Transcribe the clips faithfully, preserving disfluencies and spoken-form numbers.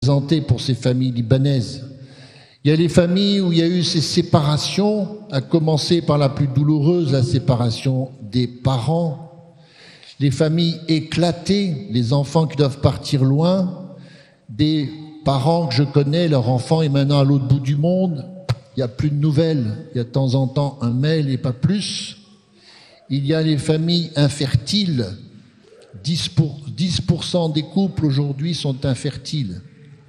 présenté pour ces familles libanaises. Il y a les familles où il y a eu ces séparations, à commencer par la plus douloureuse, la séparation des parents, les familles éclatées, les enfants qui doivent partir loin, des parents que je connais, leur enfant est maintenant à l'autre bout du monde, il n'y a plus de nouvelles, il y a de temps en temps un mail et pas plus. Il y a les familles infertiles, dix pour cent des couples aujourd'hui sont infertiles.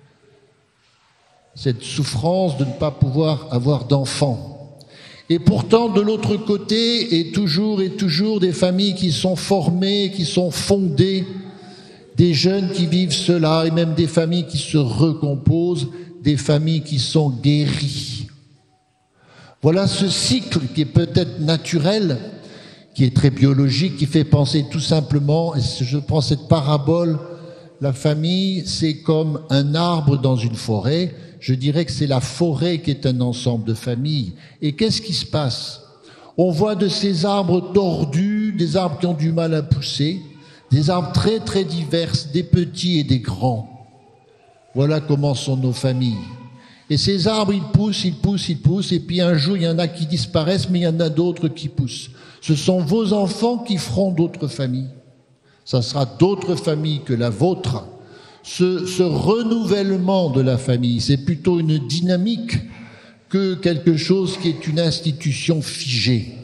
Cette souffrance de ne pas pouvoir avoir d'enfants. Et pourtant, de l'autre côté, et toujours et toujours des familles qui sont formées, qui sont fondées, des jeunes qui vivent cela, et même des familles qui se recomposent, des familles qui sont guéries. Voilà ce cycle qui est peut-être naturel, qui est très biologique, qui fait penser tout simplement, et je prends cette parabole, la famille, c'est comme un arbre dans une forêt. Je dirais que c'est la forêt qui est un ensemble de familles. Et qu'est-ce qui se passe? On voit de ces arbres tordus, des arbres qui ont du mal à pousser, des arbres très très divers, des petits et des grands. Voilà comment sont nos familles. Et ces arbres, ils poussent, ils poussent, ils poussent, et puis un jour, il y en a qui disparaissent, mais il y en a d'autres qui poussent. Ce sont vos enfants qui feront d'autres familles. Ça sera d'autres familles que la vôtre. Ce, ce renouvellement de la famille, c'est plutôt une dynamique que quelque chose qui est une institution figée.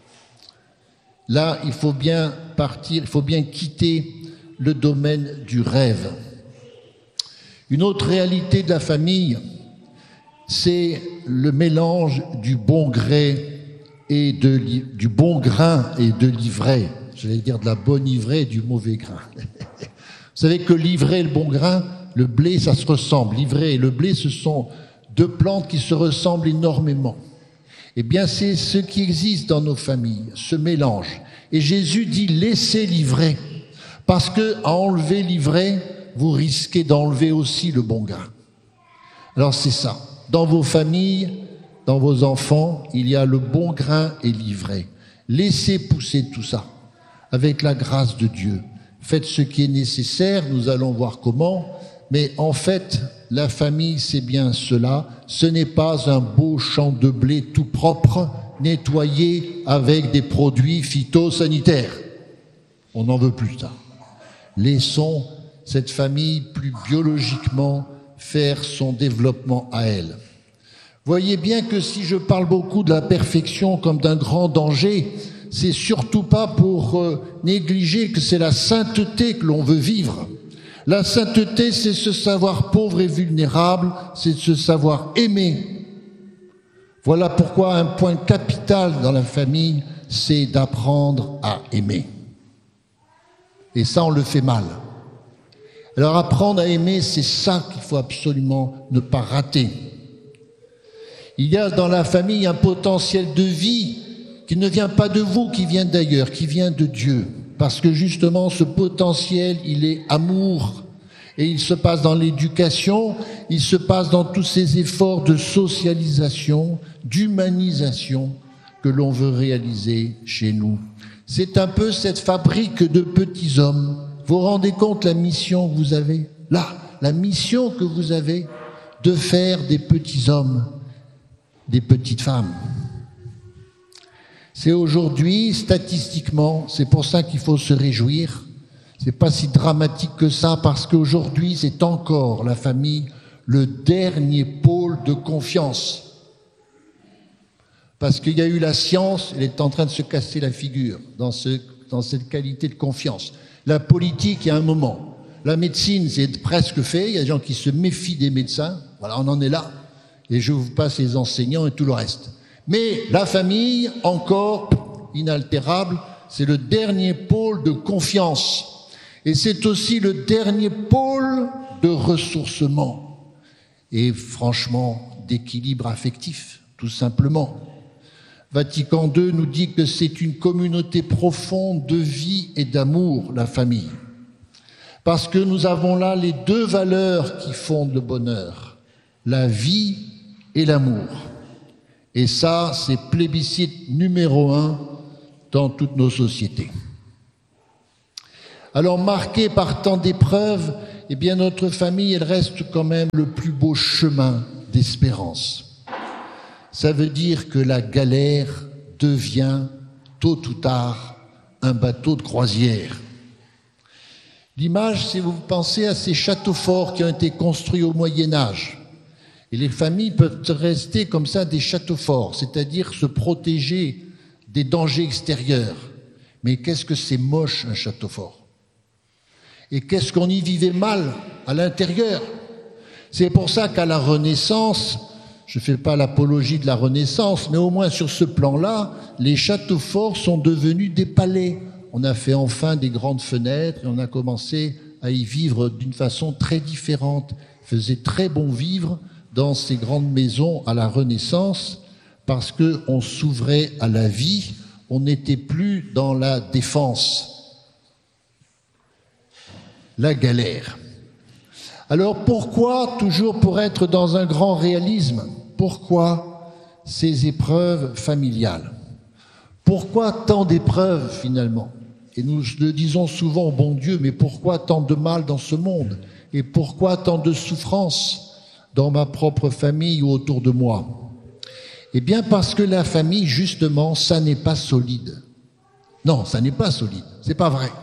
Là, il faut bien partir, il faut bien quitter le domaine du rêve. Une autre réalité de la famille, c'est le mélange du bon gré et de, du bon grain et de l'ivraie. Je vais dire de la bonne ivraie et du mauvais grain. Vous savez que l'ivraie et le bon grain, le blé, ça se ressemble. L'ivraie et le blé, ce sont deux plantes qui se ressemblent énormément. Eh bien, c'est ce qui existe dans nos familles, ce mélange. Et Jésus dit, laissez l'ivraie, parce que à enlever l'ivraie, vous risquez d'enlever aussi le bon grain. Alors c'est ça. Dans vos familles, dans vos enfants, il y a le bon grain et l'ivraie. Laissez pousser tout ça, avec la grâce de Dieu. Faites ce qui est nécessaire, nous allons voir comment, mais en fait, la famille, c'est bien cela. Ce n'est pas un beau champ de blé tout propre, nettoyé avec des produits phytosanitaires. On n'en veut plus ça. Laissons cette famille plus biologiquement faire son développement à elle. Voyez bien que si je parle beaucoup de la perfection comme d'un grand danger, c'est surtout pas pour euh, négliger que c'est la sainteté que l'on veut vivre. La sainteté, c'est se savoir pauvre et vulnérable, c'est se savoir aimer. Voilà pourquoi un point capital dans la famille, c'est d'apprendre à aimer. Et ça, on le fait mal. Alors apprendre à aimer, c'est ça qu'il faut absolument ne pas rater. Il y a dans la famille un potentiel de vie qui ne vient pas de vous, qui vient d'ailleurs, qui vient de Dieu. Parce que justement, ce potentiel, il est amour. Et il se passe dans l'éducation, il se passe dans tous ces efforts de socialisation, d'humanisation que l'on veut réaliser chez nous. C'est un peu cette fabrique de petits hommes. Vous vous rendez compte la mission que vous avez? Là, la mission que vous avez de faire des petits hommes, des petites femmes. C'est aujourd'hui, statistiquement, c'est pour ça qu'il faut se réjouir. C'est pas si dramatique que ça, parce qu'aujourd'hui, c'est encore la famille, le dernier pôle de confiance. Parce qu'il y a eu la science, elle est en train de se casser la figure dans, ce, dans cette qualité de confiance. La politique, il y a un moment. La médecine, c'est presque fait. Il y a des gens qui se méfient des médecins. Voilà, on en est là. Et je vous passe les enseignants et tout le reste. Mais la famille, encore inaltérable, c'est le dernier pôle de confiance. Et c'est aussi le dernier pôle de ressourcement. Et franchement, d'équilibre affectif, tout simplement. Vatican deux nous dit que c'est une communauté profonde de vie et d'amour, la famille. Parce que nous avons là les deux valeurs qui fondent le bonheur, la vie et l'amour. Et ça, c'est plébiscite numéro un dans toutes nos sociétés. Alors, marqués par tant d'épreuves, eh bien notre famille, elle reste quand même le plus beau chemin d'espérance. Ça veut dire que la galère devient, tôt ou tard, un bateau de croisière. L'image, si vous pensez à ces châteaux forts qui ont été construits au Moyen-Âge. Et les familles peuvent rester comme ça des châteaux forts, c'est-à-dire se protéger des dangers extérieurs. Mais qu'est-ce que c'est moche, un château fort? Et qu'est-ce qu'on y vivait mal à l'intérieur? C'est pour ça qu'à la Renaissance, je ne fais pas l'apologie de la Renaissance, mais au moins sur ce plan-là, les châteaux forts sont devenus des palais. On a fait enfin des grandes fenêtres et on a commencé à y vivre d'une façon très différente. Il faisait très bon vivre dans ces grandes maisons à la Renaissance parce qu'on s'ouvrait à la vie, on n'était plus dans la défense, la galère. Alors pourquoi, toujours pour être dans un grand réalisme, pourquoi ces épreuves familiales? Pourquoi tant d'épreuves finalement? Et nous le disons souvent au bon Dieu, mais pourquoi tant de mal dans ce monde? Et pourquoi tant de souffrances dans ma propre famille ou autour de moi? Eh bien parce que la famille, justement, ça n'est pas solide. Non, ça n'est pas solide, c'est pas vrai.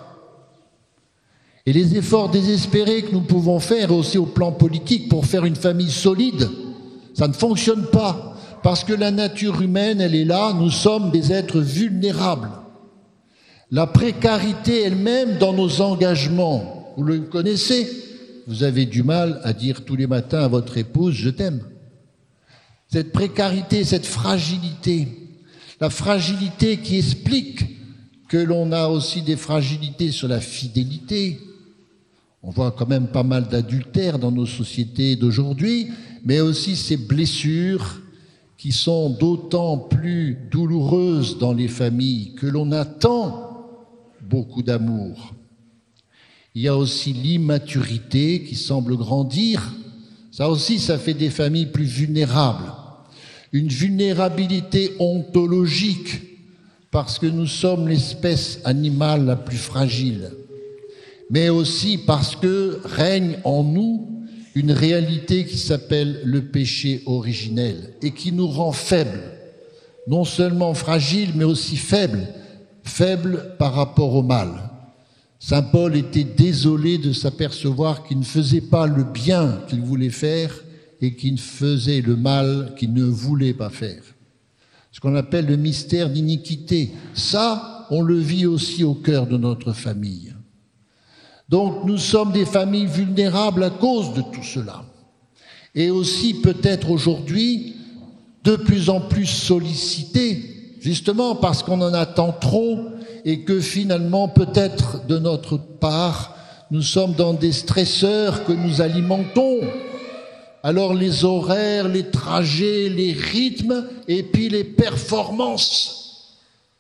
Et les efforts désespérés que nous pouvons faire aussi au plan politique pour faire une famille solide, ça ne fonctionne pas. Parce que la nature humaine, elle est là, nous sommes des êtres vulnérables. La précarité elle-même dans nos engagements, vous le connaissez, vous avez du mal à dire tous les matins à votre épouse « je t'aime ». Cette précarité, cette fragilité, la fragilité qui explique que l'on a aussi des fragilités sur la fidélité. On voit quand même pas mal d'adultères dans nos sociétés d'aujourd'hui, mais aussi ces blessures qui sont d'autant plus douloureuses dans les familles que l'on attend beaucoup d'amour. Il y a aussi l'immaturité qui semble grandir. Ça aussi, ça fait des familles plus vulnérables. Une vulnérabilité ontologique, parce que nous sommes l'espèce animale la plus fragile, mais aussi parce que règne en nous une réalité qui s'appelle le péché originel et qui nous rend faibles, non seulement fragiles, mais aussi faibles, faibles par rapport au mal. Saint Paul était désolé de s'apercevoir qu'il ne faisait pas le bien qu'il voulait faire et qu'il faisait le mal qu'il ne voulait pas faire. Ce qu'on appelle le mystère d'iniquité. Ça, on le vit aussi au cœur de notre famille. Donc nous sommes des familles vulnérables à cause de tout cela. Et aussi peut-être aujourd'hui de plus en plus sollicitées, justement parce qu'on en attend trop et que finalement peut-être de notre part, nous sommes dans des stresseurs que nous alimentons. Alors les horaires, les trajets, les rythmes et puis les performances.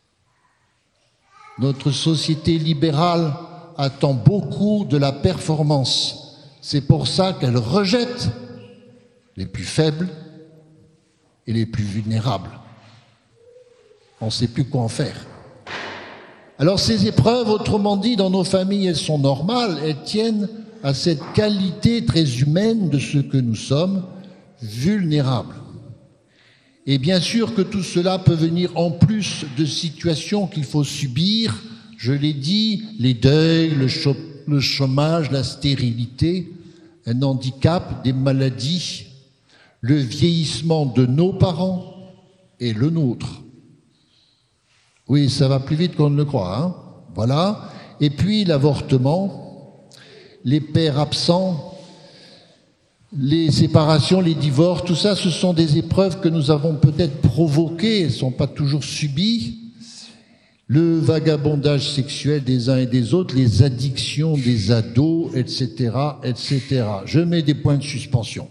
Notre société libérale attend beaucoup de la performance. C'est pour ça qu'elle rejette les plus faibles et les plus vulnérables. On ne sait plus quoi en faire. Alors ces épreuves, autrement dit, dans nos familles, elles sont normales, elles tiennent à cette qualité très humaine de ce que nous sommes, vulnérables. Et bien sûr que tout cela peut venir en plus de situations qu'il faut subir, je l'ai dit, les deuils, le, cho- le chômage, la stérilité, un handicap, des maladies, le vieillissement de nos parents et le nôtre. Oui, ça va plus vite qu'on ne le croit, hein. Voilà. Et puis l'avortement, les pères absents, les séparations, les divorces, tout ça, ce sont des épreuves que nous avons peut-être provoquées, elles ne sont pas toujours subies. Le vagabondage sexuel des uns et des autres, les addictions des ados, et cetera, et cetera. Je mets des points de suspension.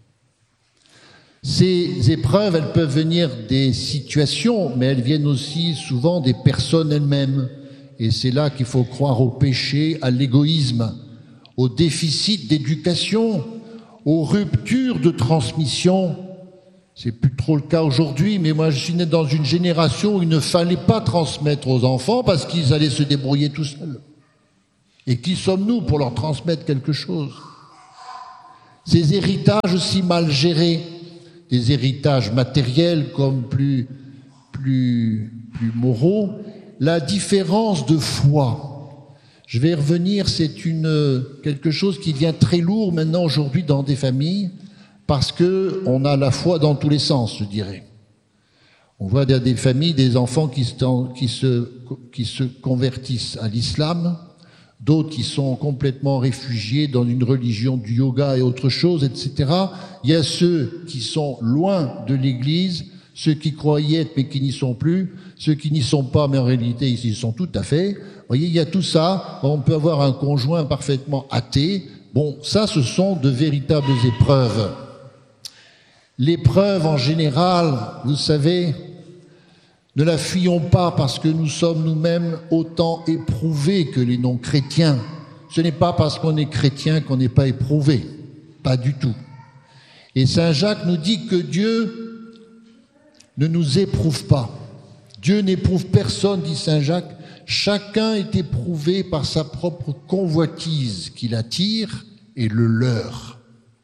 Ces épreuves, elles peuvent venir des situations, mais elles viennent aussi souvent des personnes elles-mêmes. Et c'est là qu'il faut croire au péché, à l'égoïsme, au déficit d'éducation, aux ruptures de transmission. C'est plus trop le cas aujourd'hui, mais moi je suis né dans une génération où il ne fallait pas transmettre aux enfants parce qu'ils allaient se débrouiller tout seuls. Et qui sommes-nous pour leur transmettre quelque chose ? Ces héritages aussi mal gérés, des héritages matériels comme plus, plus, plus moraux, la différence de foi. Je vais revenir, c'est une, quelque chose qui devient très lourd maintenant aujourd'hui dans des familles, parce qu'on a la foi dans tous les sens, je dirais. On voit dans des familles des enfants qui se, qui se, qui se convertissent à l'islam, d'autres qui sont complètement réfugiés dans une religion du yoga et autre chose, et cetera. Il y a ceux qui sont loin de l'Église, ceux qui croyaient être mais qui n'y sont plus, ceux qui n'y sont pas mais en réalité ils y sont tout à fait. Vous voyez, il y a tout ça. On peut avoir un conjoint parfaitement athée. Bon, ça, ce sont de véritables épreuves. L'épreuve en général, vous savez, ne la fuyons pas parce que nous sommes nous-mêmes autant éprouvés que les non-chrétiens. Ce n'est pas parce qu'on est chrétien qu'on n'est pas éprouvé. Pas du tout. Et Saint Jacques nous dit que Dieu ne nous éprouve pas. Dieu n'éprouve personne, dit Saint Jacques. Chacun est éprouvé par sa propre convoitise qui l'attire et le leurre.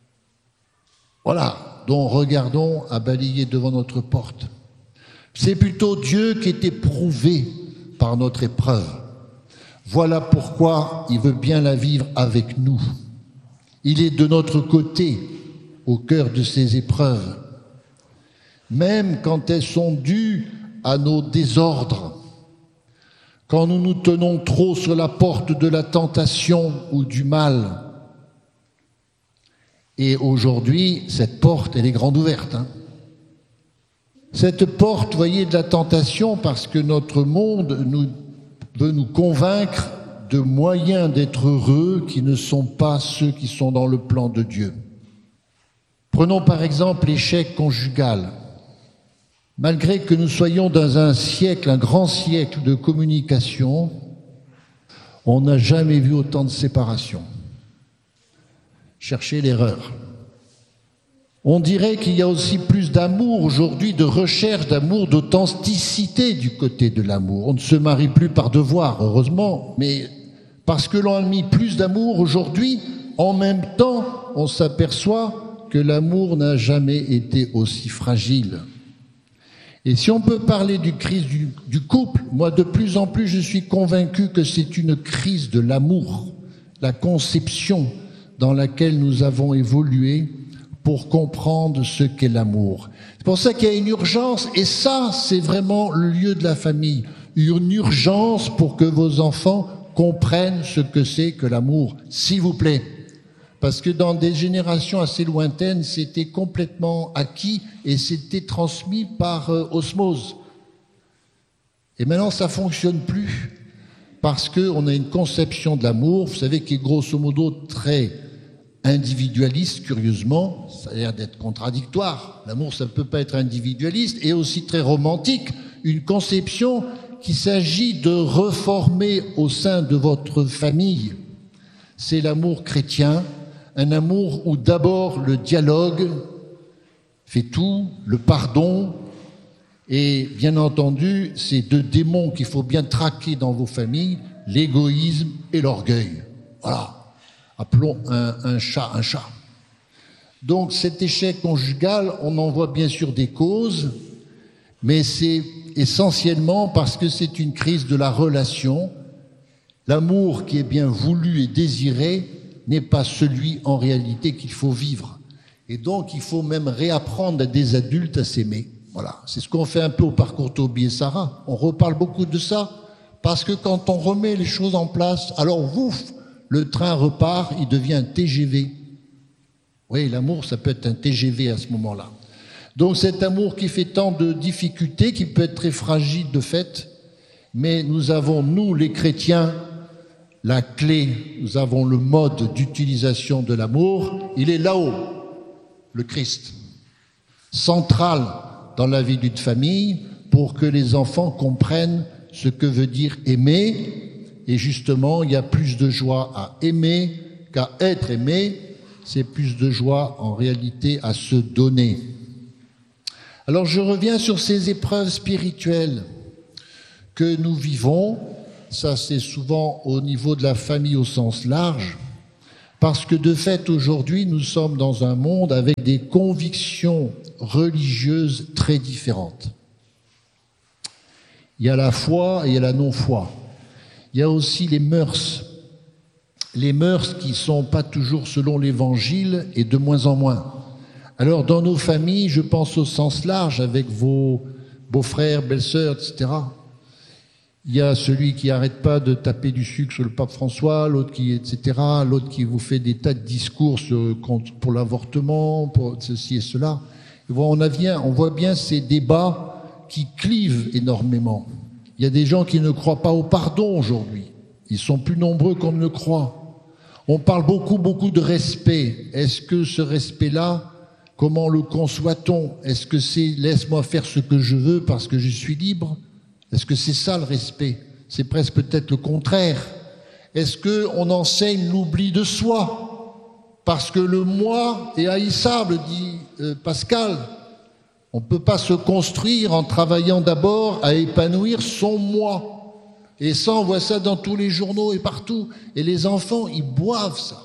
Voilà, donc regardons à balayer devant notre porte. C'est plutôt Dieu qui est éprouvé par notre épreuve. Voilà pourquoi il veut bien la vivre avec nous. Il est de notre côté, au cœur de ces épreuves, même quand elles sont dues à nos désordres, quand nous nous tenons trop sur la porte de la tentation ou du mal. Et aujourd'hui, cette porte, elle est grande ouverte, hein. Cette porte, vous voyez, de la tentation, parce que notre monde nous, veut nous convaincre de moyens d'être heureux qui ne sont pas ceux qui sont dans le plan de Dieu. Prenons par exemple l'échec conjugal. Malgré que nous soyons dans un siècle, un grand siècle de communication, on n'a jamais vu autant de séparation. Cherchez l'erreur. On dirait qu'il y a aussi plus d'amour aujourd'hui, de recherche d'amour, d'authenticité du côté de l'amour. On ne se marie plus par devoir, heureusement, mais parce que l'on a mis plus d'amour aujourd'hui, en même temps, on s'aperçoit que l'amour n'a jamais été aussi fragile. Et si on peut parler du crise du, du couple, moi de plus en plus je suis convaincu que c'est une crise de l'amour, la conception dans laquelle nous avons évolué pour comprendre ce qu'est l'amour. C'est pour ça qu'il y a une urgence, et ça, c'est vraiment le lieu de la famille. Une urgence pour que vos enfants comprennent ce que c'est que l'amour, s'il vous plaît. Parce que dans des générations assez lointaines, c'était complètement acquis et c'était transmis par euh, osmose. Et maintenant, ça ne fonctionne plus parce qu'on a une conception de l'amour, vous savez, qui est grosso modo très individualiste, curieusement. Ça a l'air d'être contradictoire. L'amour, ça ne peut pas être individualiste et aussi très romantique. Une conception qu'il s'agit de reformer au sein de votre famille. C'est l'amour chrétien. Un amour où d'abord le dialogue fait tout, le pardon, et bien entendu, ces deux démons qu'il faut bien traquer dans vos familles, l'égoïsme et l'orgueil. Voilà, appelons un, un chat un chat. Donc cet échec conjugal, on en voit bien sûr des causes, mais c'est essentiellement parce que c'est une crise de la relation. L'amour qui est bien voulu et désiré n'est pas celui en réalité qu'il faut vivre. Et donc, il faut même réapprendre à des adultes à s'aimer. Voilà, c'est ce qu'on fait un peu au parcours Toby et Sarah. On reparle beaucoup de ça, parce que quand on remet les choses en place, alors ouf, le train repart, il devient un T G V. Oui, l'amour, ça peut être un T G V à ce moment-là. Donc cet amour qui fait tant de difficultés, qui peut être très fragile de fait, mais nous avons, nous les chrétiens, la clé, nous avons le mode d'utilisation de l'amour, il est là-haut, le Christ, central dans la vie d'une famille pour que les enfants comprennent ce que veut dire aimer. Et justement, il y a plus de joie à aimer qu'à être aimé, c'est plus de joie en réalité à se donner. Alors je reviens sur ces épreuves spirituelles que nous vivons. Ça, c'est souvent au niveau de la famille au sens large. Parce que de fait, aujourd'hui, nous sommes dans un monde avec des convictions religieuses très différentes. Il y a la foi et il y a la non-foi. Il y a aussi les mœurs. Les mœurs qui ne sont pas toujours selon l'Évangile et de moins en moins. Alors, dans nos familles, je pense au sens large, avec vos beaux-frères, belles-sœurs, et cetera. Il y a celui qui n'arrête pas de taper du sucre sur le pape François, l'autre qui, et cetera, l'autre qui vous fait des tas de discours contre, pour l'avortement, pour ceci et cela. Et voilà, on, a bien, on voit bien ces débats qui clivent énormément. Il y a des gens qui ne croient pas au pardon aujourd'hui. Ils sont plus nombreux qu'on ne le croit. On parle beaucoup, beaucoup de respect. Est-ce que ce respect-là, comment le conçoit-on? Est-ce que c'est « laisse-moi faire ce que je veux parce que je suis libre » ? Est-ce que c'est ça le respect? C'est presque peut-être le contraire. Est-ce qu'on enseigne l'oubli de soi? Parce que le moi est haïssable, dit euh, Pascal. On ne peut pas se construire en travaillant d'abord à épanouir son moi. Et ça, on voit ça dans tous les journaux et partout. Et les enfants, ils boivent ça.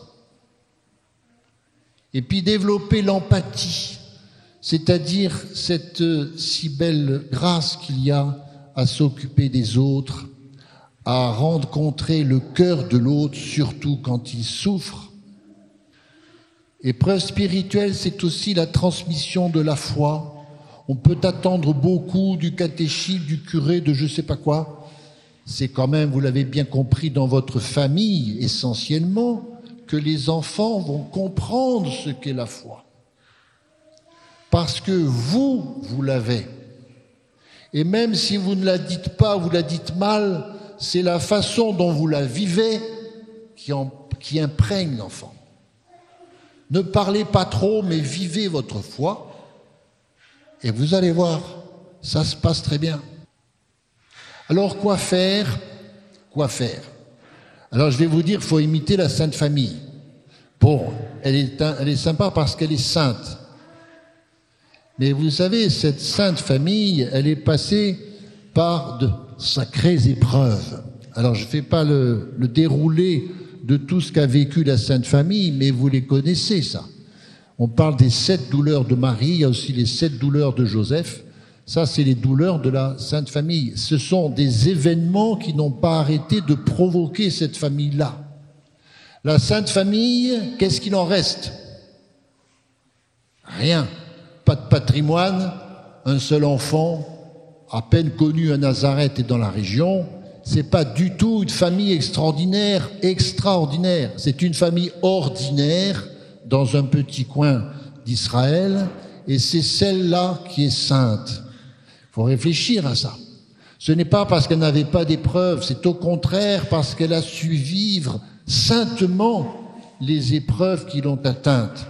Et puis développer l'empathie, c'est-à-dire cette euh, si belle grâce qu'il y a à s'occuper des autres, à rencontrer le cœur de l'autre, surtout quand il souffre. Épreuve spirituelle, c'est aussi la transmission de la foi. On peut attendre beaucoup du catéchisme, du curé, de je ne sais pas quoi. C'est quand même, vous l'avez bien compris, dans votre famille, essentiellement, que les enfants vont comprendre ce qu'est la foi. Parce que vous, vous l'avez. Et même si vous ne la dites pas, vous la dites mal, c'est la façon dont vous la vivez qui, en, qui imprègne l'enfant. Ne parlez pas trop, mais vivez votre foi. Et vous allez voir, ça se passe très bien. Alors, quoi faire? Quoi faire? Alors, je vais vous dire, il faut imiter la Sainte Famille. Bon, elle est, elle est sympa parce qu'elle est sainte. Mais vous savez, cette Sainte Famille, elle est passée par de sacrées épreuves. Alors, je ne fais pas le, le déroulé de tout ce qu'a vécu la Sainte Famille, mais vous les connaissez, ça. On parle des sept douleurs de Marie, il y a aussi les sept douleurs de Joseph. Ça, c'est les douleurs de la Sainte Famille. Ce sont des événements qui n'ont pas arrêté de provoquer cette famille-là. La Sainte Famille, qu'est-ce qu'il en reste? Rien. Pas de patrimoine, un seul enfant, à peine connu à Nazareth et dans la région. C'est pas du tout une famille extraordinaire, extraordinaire. C'est une famille ordinaire dans un petit coin d'Israël, et c'est celle-là qui est sainte. Il faut réfléchir à ça. Ce n'est pas parce qu'elle n'avait pas d'épreuves, c'est au contraire parce qu'elle a su vivre saintement les épreuves qui l'ont atteinte.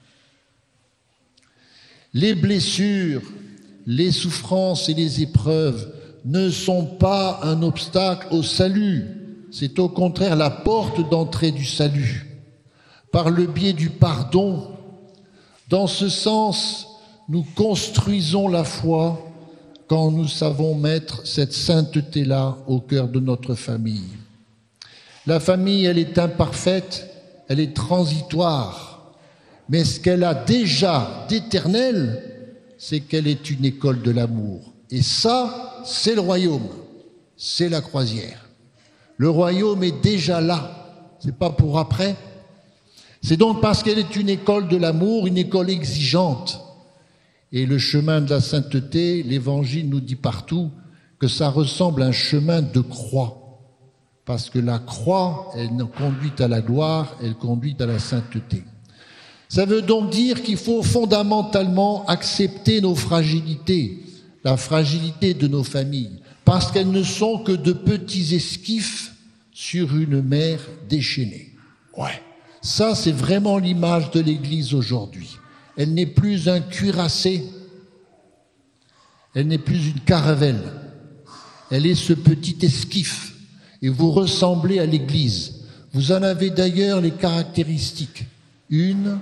Les blessures, les souffrances et les épreuves ne sont pas un obstacle au salut. C'est au contraire la porte d'entrée du salut, par le biais du pardon. Dans ce sens, nous construisons la foi quand nous savons mettre cette sainteté-là au cœur de notre famille. La famille, elle est imparfaite, elle est transitoire. Mais ce qu'elle a déjà d'éternel, c'est qu'elle est une école de l'amour. Et ça, c'est le royaume, c'est la croisière. Le royaume est déjà là, c'est pas pour après. C'est donc parce qu'elle est une école de l'amour, une école exigeante. Et le chemin de la sainteté, l'Évangile nous dit partout que ça ressemble à un chemin de croix. Parce que la croix, elle conduit à la gloire, elle conduit à la sainteté. Ça veut donc dire qu'il faut fondamentalement accepter nos fragilités, la fragilité de nos familles, parce qu'elles ne sont que de petits esquifs sur une mer déchaînée. Ouais, ça c'est vraiment l'image de l'Église aujourd'hui. Elle n'est plus un cuirassé, elle n'est plus une caravelle, elle est ce petit esquif, et vous ressemblez à l'Église. Vous en avez d'ailleurs les caractéristiques. Une,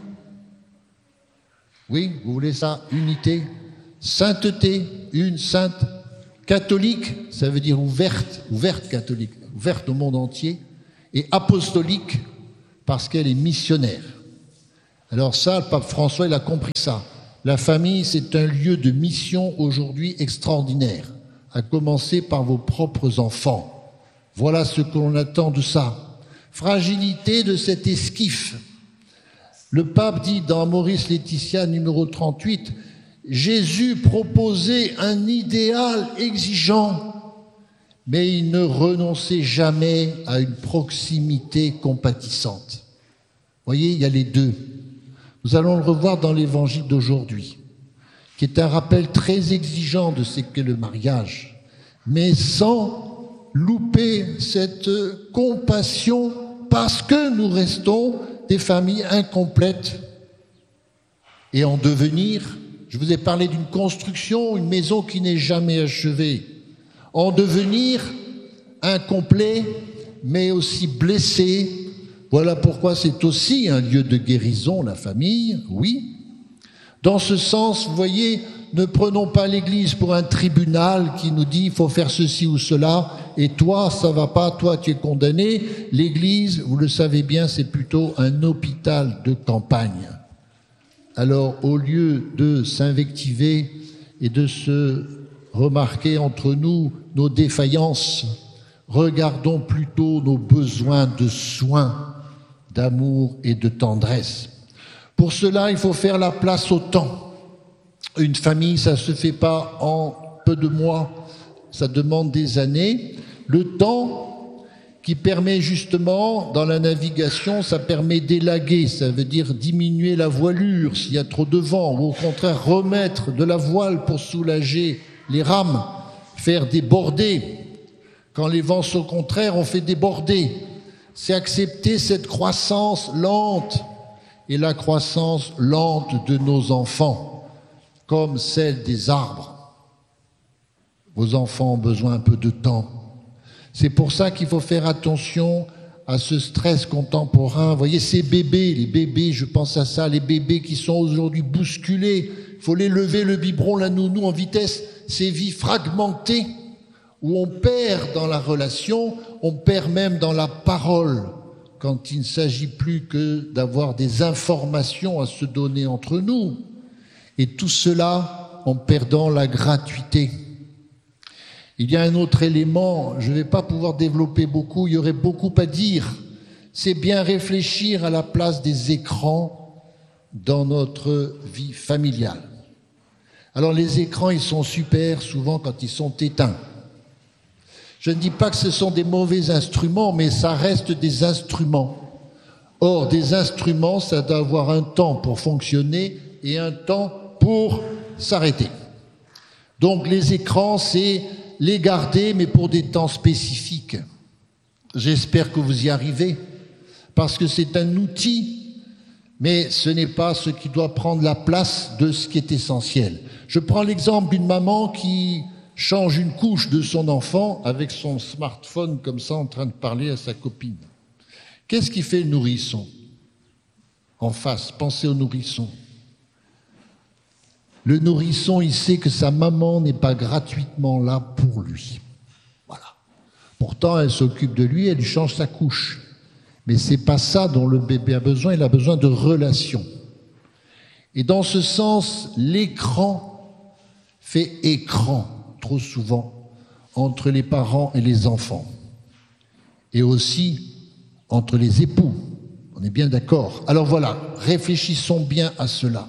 oui, vous voulez ça, unité, sainteté, une sainte, catholique, ça veut dire ouverte, ouverte catholique, ouverte au monde entier, et apostolique, parce qu'elle est missionnaire. Alors ça, le pape François, il a compris ça. La famille, c'est un lieu de mission aujourd'hui extraordinaire, à commencer par vos propres enfants. Voilà ce que l'on attend de ça. Fragilité de cet esquif. Le pape dit dans Amoris Laetitia numéro trente-huit, Jésus proposait un idéal exigeant, mais il ne renonçait jamais à une proximité compatissante. Vous voyez, il y a les deux. Nous allons le revoir dans l'évangile d'aujourd'hui, qui est un rappel très exigeant de ce qu'est le mariage, mais sans louper cette compassion parce que nous restons des familles incomplètes et en devenir. Je vous ai parlé d'une construction, une maison qui n'est jamais achevée, en devenir incomplet, mais aussi blessé. Voilà pourquoi c'est aussi un lieu de guérison, la famille, oui. Dans ce sens, vous voyez, ne prenons pas l'Église pour un tribunal qui nous dit il faut faire ceci ou cela, et toi, ça va pas, toi, tu es condamné. L'Église, vous le savez bien, c'est plutôt un hôpital de campagne. Alors, au lieu de s'invectiver et de se remarquer entre nous nos défaillances, regardons plutôt nos besoins de soins, d'amour et de tendresse. Pour cela, il faut faire la place au temps. Une famille, ça ne se fait pas en peu de mois, ça demande des années. Le temps qui permet justement, dans la navigation, ça permet d'élaguer, ça veut dire diminuer la voilure s'il y a trop de vent, ou au contraire remettre de la voile pour soulager les rames, faire déborder. Quand les vents sont contraires, on fait déborder. C'est accepter cette croissance lente, et la croissance lente de nos enfants, comme celle des arbres. Vos enfants ont besoin un peu de temps. C'est pour ça qu'il faut faire attention à ce stress contemporain. Vous voyez, ces bébés, les bébés, je pense à ça, les bébés qui sont aujourd'hui bousculés, il faut les lever, le biberon, la nounou en vitesse, ces vies fragmentées, où on perd dans la relation, on perd même dans la parole, quand il ne s'agit plus que d'avoir des informations à se donner entre nous. Et tout cela en perdant la gratuité. Il y a un autre élément, je ne vais pas pouvoir développer beaucoup, il y aurait beaucoup à dire. C'est bien réfléchir à la place des écrans dans notre vie familiale. Alors les écrans, ils sont super souvent quand ils sont éteints. Je ne dis pas que ce sont des mauvais instruments, mais ça reste des instruments. Or, des instruments, ça doit avoir un temps pour fonctionner et un temps pour s'arrêter. Donc les écrans, c'est les garder, mais pour des temps spécifiques. J'espère que vous y arrivez, parce que c'est un outil, mais ce n'est pas ce qui doit prendre la place de ce qui est essentiel. Je prends l'exemple d'une maman qui change une couche de son enfant avec son smartphone comme ça en train de parler à sa copine. Qu'est-ce qui fait le nourrisson? En face, pensez au nourrisson. Le nourrisson, il sait que sa maman n'est pas gratuitement là pour lui. Voilà. Pourtant, elle s'occupe de lui, elle lui change sa couche. Mais c'est pas ça dont le bébé a besoin, il a besoin de relations. Et dans ce sens, l'écran fait écran, trop souvent, entre les parents et les enfants. Et aussi entre les époux. On est bien d'accord. Alors voilà, réfléchissons bien à cela.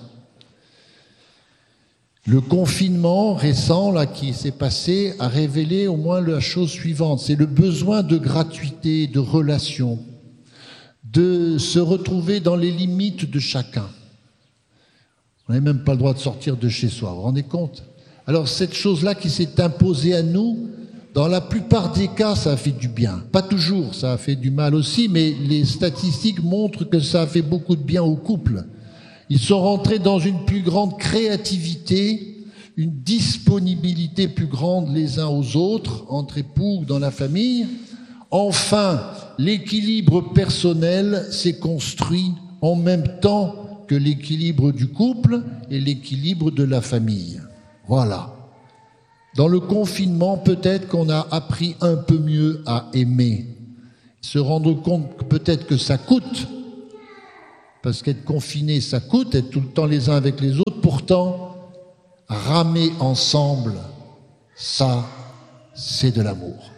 Le confinement récent là, qui s'est passé a révélé au moins la chose suivante, c'est le besoin de gratuité, de relation, de se retrouver dans les limites de chacun. On n'a même pas le droit de sortir de chez soi, vous vous rendez compte? Alors cette chose-là qui s'est imposée à nous, dans la plupart des cas, ça a fait du bien. Pas toujours, ça a fait du mal aussi, mais les statistiques montrent que ça a fait beaucoup de bien aux couples. Ils sont rentrés dans une plus grande créativité, une disponibilité plus grande les uns aux autres, entre époux, dans la famille. Enfin, l'équilibre personnel s'est construit en même temps que l'équilibre du couple et l'équilibre de la famille. Voilà. Dans le confinement, peut-être qu'on a appris un peu mieux à aimer, se rendre compte peut-être que ça coûte, parce qu'être confiné, ça coûte, être tout le temps les uns avec les autres. Pourtant, ramer ensemble, ça, c'est de l'amour.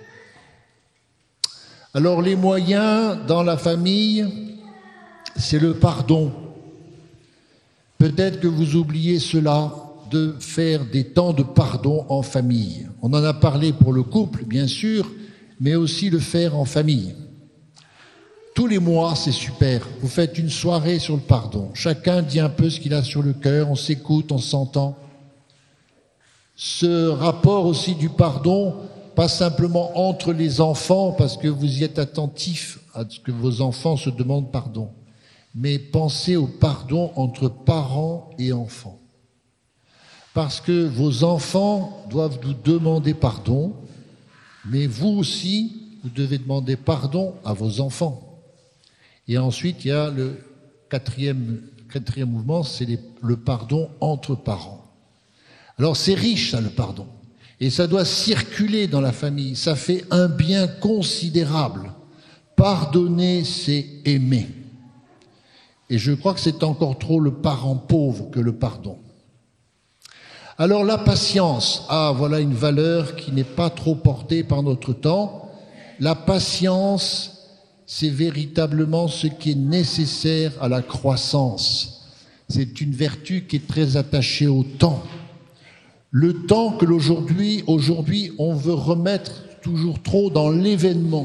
Alors les moyens dans la famille, c'est le pardon. Peut-être que vous oubliez cela, de faire des temps de pardon en famille. On en a parlé pour le couple, bien sûr, mais aussi le faire en famille. Tous les mois, c'est super. Vous faites une soirée sur le pardon. Chacun dit un peu ce qu'il a sur le cœur, on s'écoute, on s'entend. Ce rapport aussi du pardon, pas simplement entre les enfants, parce que vous y êtes attentifs à ce que vos enfants se demandent pardon, mais pensez au pardon entre parents et enfants. Parce que vos enfants doivent vous demander pardon, mais vous aussi, vous devez demander pardon à vos enfants. Et ensuite, il y a le quatrième, quatrième mouvement, c'est les, le pardon entre parents. Alors c'est riche, ça, le pardon. Et ça doit circuler dans la famille. Ça fait un bien considérable. Pardonner, c'est aimer. Et je crois que c'est encore trop le parent pauvre que le pardon. Alors la patience, ah voilà une valeur qui n'est pas trop portée par notre temps. La patience, c'est véritablement ce qui est nécessaire à la croissance. C'est une vertu qui est très attachée au temps. Le temps que l'aujourd'hui, aujourd'hui, on veut remettre toujours trop dans l'événement.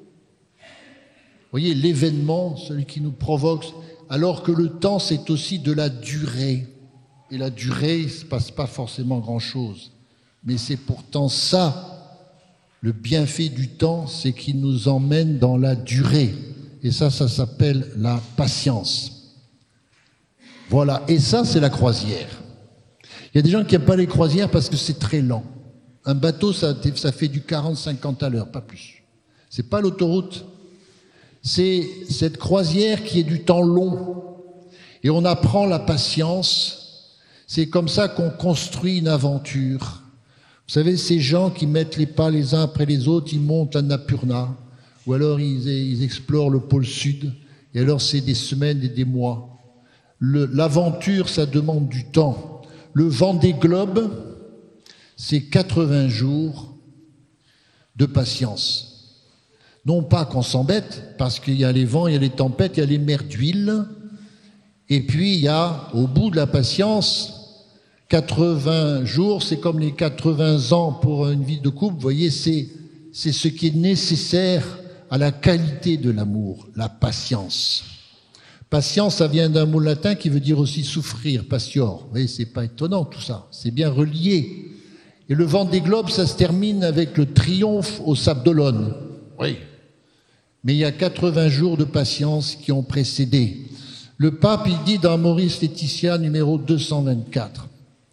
Vous voyez, l'événement, celui qui nous provoque, alors que le temps, c'est aussi de la durée. Et la durée, il ne se passe pas forcément grand-chose. Mais c'est pourtant ça, le bienfait du temps, c'est qu'il nous emmène dans la durée. Et ça, ça s'appelle la patience. Voilà, et ça, c'est la croisière. Il y a des gens qui n'aiment pas les croisières parce que c'est très lent. Un bateau, ça, ça fait du quarante à cinquante à l'heure, pas plus. C'est pas l'autoroute. C'est cette croisière qui est du temps long. Et on apprend la patience. C'est comme ça qu'on construit une aventure. Vous savez, ces gens qui mettent les pas les uns après les autres, ils montent l'Annapurna, ou alors ils, ils explorent le pôle sud, et alors c'est des semaines et des mois. Le, l'aventure, ça demande du temps. Le Vendée Globe, c'est quatre-vingts jours de patience. Non pas qu'on s'embête, parce qu'il y a les vents, il y a les tempêtes, il y a les mers d'huile, et puis il y a, au bout de la patience, quatre-vingts jours, c'est comme les quatre-vingts ans pour une vie de couple. Vous voyez, c'est, c'est ce qui est nécessaire à la qualité de l'amour, la patience. Patience, ça vient d'un mot latin qui veut dire aussi souffrir, patior. Vous voyez, c'est pas étonnant tout ça, c'est bien relié. Et le Vendée Globe, ça se termine avec le triomphe au Sable d'Olonne. Oui. Mais il y a quatre-vingts jours de patience qui ont précédé. Le pape, il dit dans Amoris Laetitia, numéro deux cent vingt-quatre,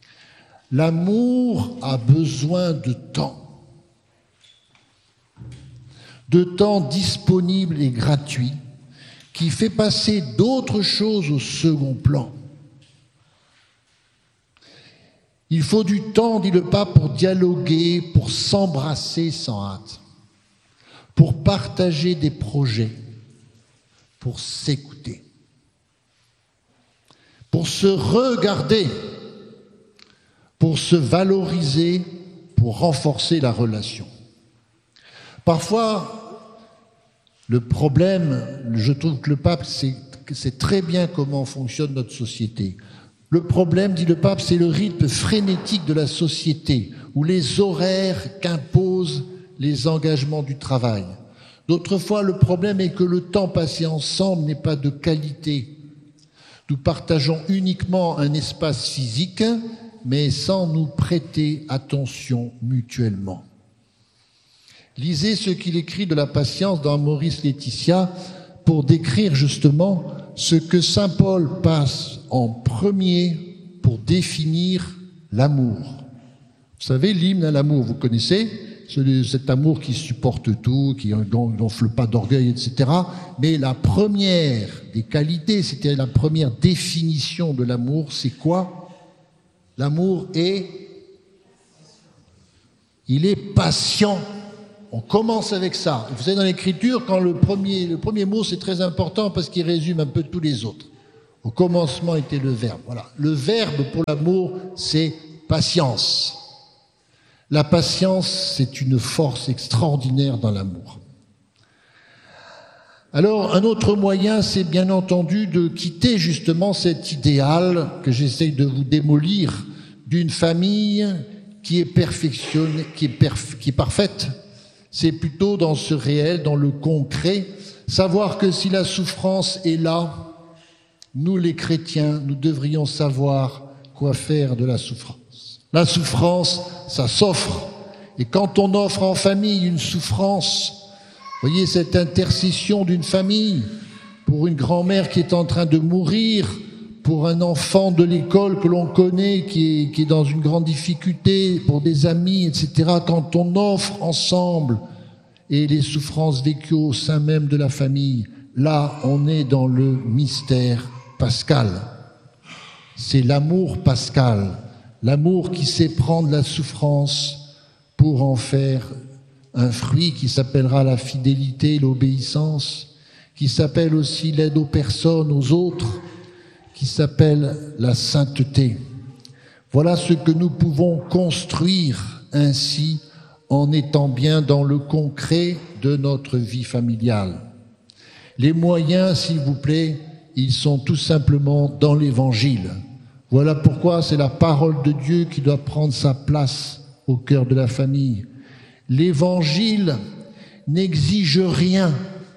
l'amour a besoin de temps, de temps disponible et gratuit, qui fait passer d'autres choses au second plan. Il faut du temps, dit le pape, pour dialoguer, pour s'embrasser sans hâte, pour partager des projets, pour s'écouter, pour se regarder, pour se valoriser, pour renforcer la relation. Parfois, le problème, je trouve que le pape, c'est, c'est très bien comment fonctionne notre société. Le problème, dit le pape, c'est le rythme frénétique de la société, où les horaires qu'imposent les engagements du travail. D'autres fois, le problème est que le temps passé ensemble n'est pas de qualité. Nous partageons uniquement un espace physique, mais sans nous prêter attention mutuellement. Lisez ce qu'il écrit de la patience dans Amoris Laetitia pour décrire justement ce que saint Paul passe en premier pour définir l'amour. Vous savez, l'hymne à l'amour, vous connaissez, cet amour qui supporte tout, qui n'enfle pas d'orgueil, et cetera. Mais la première des qualités, c'était la première définition de l'amour, c'est quoi? L'amour est... Il est patient. On commence avec ça. Vous savez, dans l'écriture, quand le premier, le premier mot, c'est très important parce qu'il résume un peu tous les autres. Au commencement était le Verbe. Voilà. Le verbe pour l'amour, c'est patience. La patience, c'est une force extraordinaire dans l'amour. Alors, un autre moyen, c'est bien entendu de quitter justement cet idéal que j'essaye de vous démolir d'une famille qui est perfectionnée, qui est, perf- qui est parfaite. C'est plutôt dans ce réel, dans le concret, savoir que si la souffrance est là, nous les chrétiens, nous devrions savoir quoi faire de la souffrance. La souffrance, ça s'offre. Et quand on offre en famille une souffrance, voyez cette intercession d'une famille pour une grand-mère qui est en train de mourir, pour un enfant de l'école que l'on connaît qui est, qui est dans une grande difficulté, pour des amis, et cetera. Quand on offre ensemble et les souffrances vécues au sein même de la famille, là, on est dans le mystère pascal. C'est l'amour pascal, l'amour qui sait prendre la souffrance pour en faire un fruit qui s'appellera la fidélité, l'obéissance, qui s'appelle aussi l'aide aux personnes, aux autres, qui s'appelle la sainteté. Voilà ce que nous pouvons construire ainsi en étant bien dans le concret de notre vie familiale. Les moyens, s'il vous plaît, ils sont tout simplement dans l'Évangile. Voilà pourquoi c'est la parole de Dieu qui doit prendre sa place au cœur de la famille. L'Évangile n'exige rien,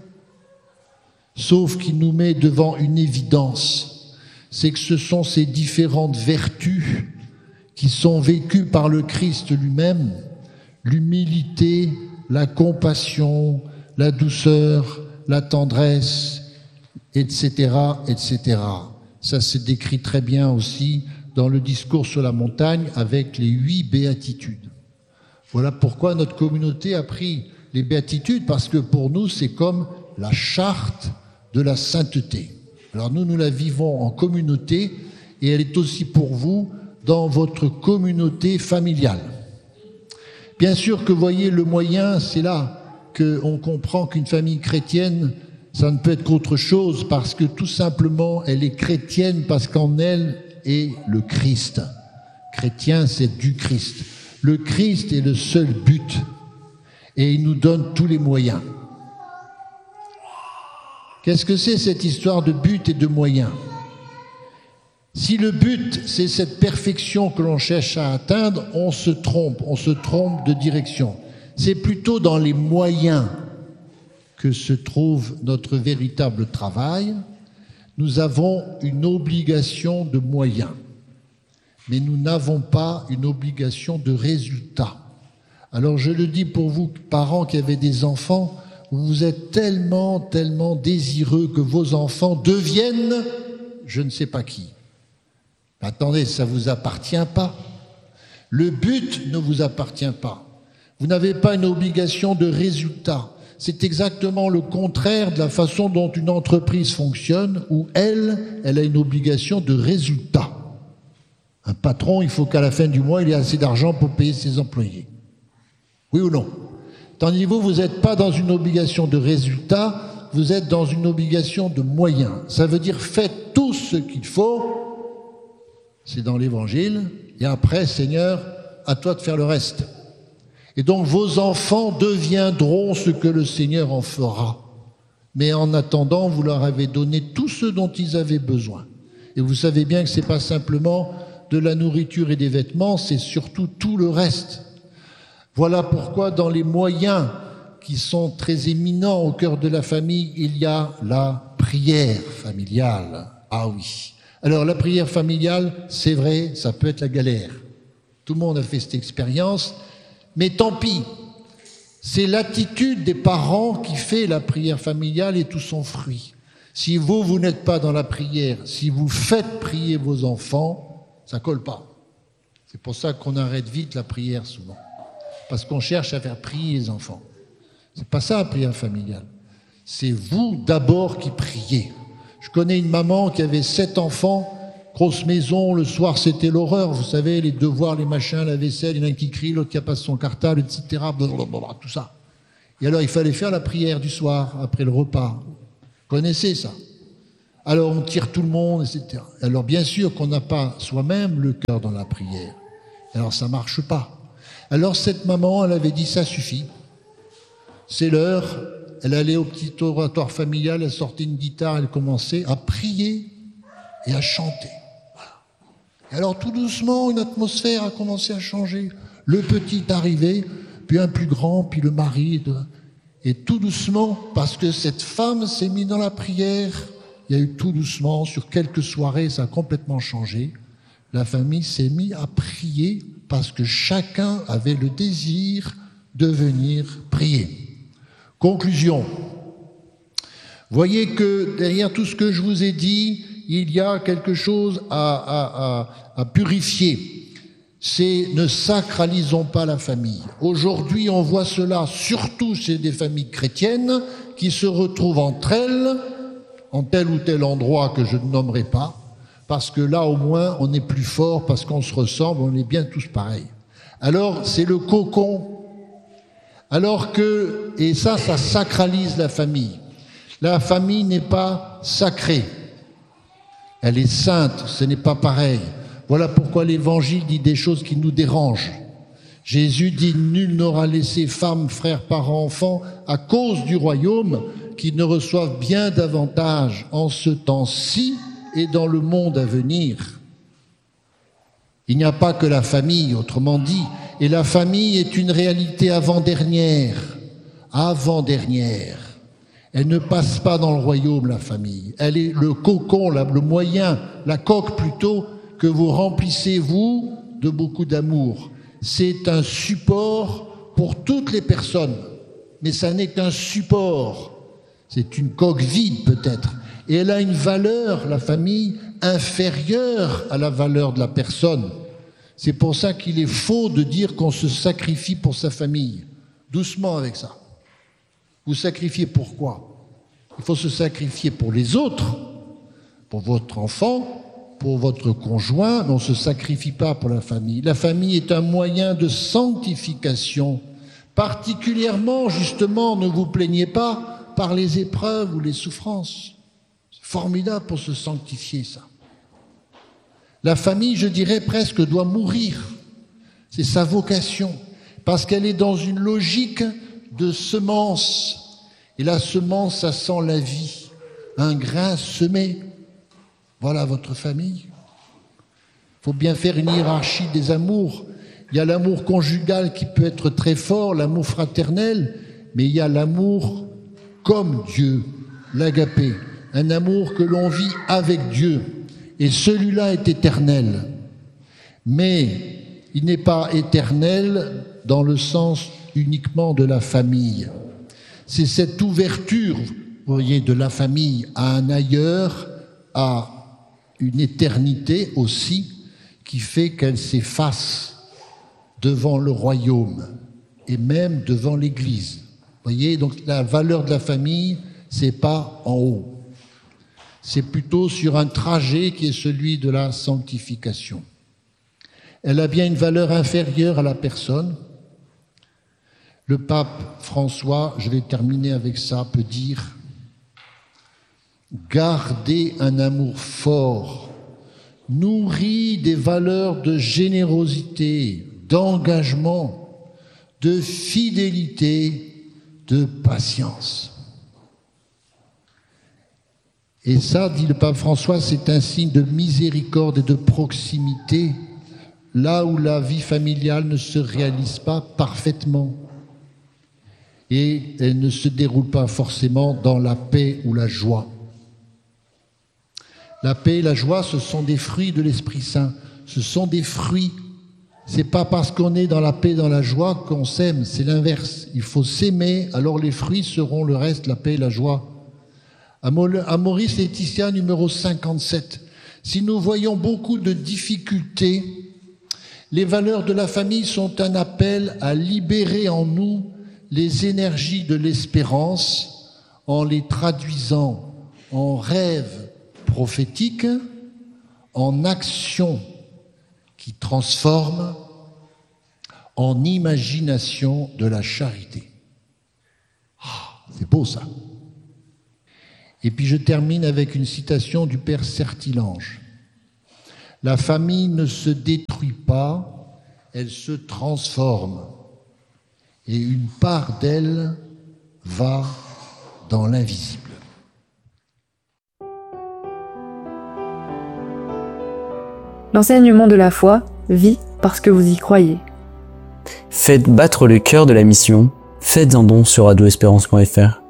sauf qu'il nous met devant une évidence. C'est que ce sont ces différentes vertus qui sont vécues par le Christ lui-même, l'humilité, la compassion, la douceur, la tendresse, et cetera, et cetera. Ça se décrit très bien aussi dans le discours sur la montagne avec les huit béatitudes. Voilà pourquoi notre communauté a pris les béatitudes, parce que pour nous, c'est comme la charte de la sainteté. Alors nous, nous la vivons en communauté et elle est aussi pour vous dans votre communauté familiale. Bien sûr que, voyez, le moyen, c'est là qu'on comprend qu'une famille chrétienne, ça ne peut être qu'autre chose, parce que tout simplement, elle est chrétienne parce qu'en elle est le Christ. Chrétien, c'est du Christ. Le Christ est le seul but et il nous donne tous les moyens. Qu'est-ce que c'est cette histoire de but et de moyens ? Si le but, c'est cette perfection que l'on cherche à atteindre, on se trompe, on se trompe de direction. C'est plutôt dans les moyens que se trouve notre véritable travail. Nous avons une obligation de moyens, mais nous n'avons pas une obligation de résultat. Alors je le dis pour vous, parents qui avez des enfants, vous êtes tellement, tellement désireux que vos enfants deviennent je ne sais pas qui. Attendez, ça ne vous appartient pas. Le but ne vous appartient pas. Vous n'avez pas une obligation de résultat. C'est exactement le contraire de la façon dont une entreprise fonctionne, où elle, elle a une obligation de résultat. Un patron, il faut qu'à la fin du mois, il ait assez d'argent pour payer ses employés. Oui ou non ? Tandis que vous, vous n'êtes pas dans une obligation de résultat, vous êtes dans une obligation de moyens. Ça veut dire faites tout ce qu'il faut, c'est dans l'Évangile, et après, Seigneur, à toi de faire le reste. Et donc vos enfants deviendront ce que le Seigneur en fera. Mais en attendant, vous leur avez donné tout ce dont ils avaient besoin. Et vous savez bien que ce n'est pas simplement de la nourriture et des vêtements, c'est surtout tout le reste. Voilà pourquoi dans les moyens qui sont très éminents au cœur de la famille, il y a la prière familiale. Ah oui. Alors la prière familiale, c'est vrai, ça peut être la galère. Tout le monde a fait cette expérience. Mais tant pis, c'est l'attitude des parents qui fait la prière familiale et tout son fruit. Si vous, vous n'êtes pas dans la prière, si vous faites prier vos enfants, ça colle pas. C'est pour ça qu'on arrête vite la prière souvent. Parce qu'on cherche à faire prier les enfants. C'est pas ça la prière familiale. C'est vous d'abord qui priez. Je connais une maman qui avait sept enfants, grosse maison, le soir c'était l'horreur, vous savez, les devoirs, les machins, la vaisselle, il y en a un qui crie, l'autre qui passe son cartable, et cetera, blablabla, tout ça. Et alors il fallait faire la prière du soir, après le repas. Vous connaissez ça? alors on tire tout le monde, et cetera. Alors bien sûr qu'on n'a pas soi-même le cœur dans la prière. Alors ça ne marche pas. Alors cette maman, elle avait dit, ça suffit. C'est l'heure. Elle allait au petit oratoire familial, elle sortait une guitare, elle commençait à prier et à chanter. Voilà. Et alors tout doucement, une atmosphère a commencé à changer. Le petit est arrivé, puis un plus grand, puis le mari. Et tout doucement, parce que cette femme s'est mise dans la prière, il y a eu tout doucement, sur quelques soirées, ça a complètement changé. La famille s'est mise à prier parce que chacun avait le désir de venir prier. Conclusion. Voyez que derrière tout ce que je vous ai dit, il y a quelque chose à, à, à, à purifier. C'est ne sacralisons pas la famille. Aujourd'hui, on voit cela surtout chez des familles chrétiennes qui se retrouvent entre elles, en tel ou tel endroit que je ne nommerai pas, parce que là, au moins, on est plus fort, parce qu'on se ressemble, on est bien tous pareils. Alors, c'est le cocon. Alors que, et ça, ça sacralise la famille. La famille n'est pas sacrée. Elle est sainte, ce n'est pas pareil. Voilà pourquoi l'Évangile dit des choses qui nous dérangent. Jésus dit « Nul n'aura laissé femme, frère, parents, enfants à cause du royaume, qu'ils ne reçoivent bien davantage en ce temps-ci et dans le monde à venir. » Il n'y a pas que la famille, autrement dit, et la famille est une réalité avant-dernière, avant-dernière. Elle ne passe pas dans le royaume, la famille. Elle est le cocon, le moyen, la coque plutôt, que vous remplissez, vous, de beaucoup d'amour. C'est un support pour toutes les personnes, mais ça n'est qu'un support. C'est une coque vide peut-être. Et elle a une valeur, la famille, inférieure à la valeur de la personne. C'est pour ça qu'il est faux de dire qu'on se sacrifie pour sa famille. Doucement avec ça. Vous sacrifiez pourquoi? Il faut se sacrifier pour les autres, pour votre enfant, pour votre conjoint, mais on ne se sacrifie pas pour la famille. La famille est un moyen de sanctification, particulièrement, justement, ne vous plaignez pas, par les épreuves ou les souffrances. C'est formidable pour se sanctifier, ça. La famille, je dirais presque, doit mourir. C'est sa vocation, parce qu'elle est dans une logique de semence. Et la semence, ça sent la vie. Un grain semé. Voilà votre famille. Il faut bien faire une hiérarchie des amours. Il y a l'amour conjugal qui peut être très fort, l'amour fraternel, mais il y a l'amour comme Dieu, l'agapé. Un amour que l'on vit avec Dieu. Et celui-là est éternel. Mais il n'est pas éternel dans le sens uniquement de la famille. C'est cette ouverture, vous voyez, de la famille à un ailleurs, à une éternité aussi, qui fait qu'elle s'efface devant le royaume et même devant l'Église. Vous voyez, donc la valeur de la famille, c'est pas en haut. C'est plutôt sur un trajet qui est celui de la sanctification. Elle a bien une valeur inférieure à la personne. Le pape François, je vais terminer avec ça, peut dire « Gardez un amour fort, nourri des valeurs de générosité, d'engagement, de fidélité, de patience. » Et ça, dit le pape François, c'est un signe de miséricorde et de proximité, là où la vie familiale ne se réalise pas parfaitement. Et elle ne se déroule pas forcément dans la paix ou la joie. La paix et la joie, ce sont des fruits de l'Esprit Saint. Ce sont des fruits. C'est pas parce qu'on est dans la paix et dans la joie qu'on s'aime, c'est l'inverse. Il faut s'aimer, alors les fruits seront le reste, la paix et la joie. À Maurice Laetitia, numéro cinquante-sept. Si nous voyons beaucoup de difficultés, les valeurs de la famille sont un appel à libérer en nous les énergies de l'espérance en les traduisant en rêves prophétiques, en actions qui transforment, en imagination de la charité. Ah, c'est beau ça. Et puis je termine avec une citation du père Certilange. La famille ne se détruit pas, elle se transforme. Et une part d'elle va dans l'invisible. L'enseignement de la foi vit parce que vous y croyez. Faites battre le cœur de la mission, faites un don sur radio espérance point f r.